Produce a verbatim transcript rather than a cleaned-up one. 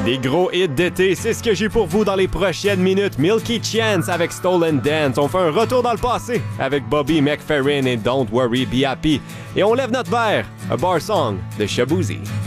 Des gros hits d'été, c'est ce que j'ai pour vous dans les prochaines minutes. Milky Chance avec Stolen Dance. On fait un retour dans le passé avec Bobby McFerrin et Don't Worry Be Happy. Et on lève notre verre, a bar song de Shaboozey.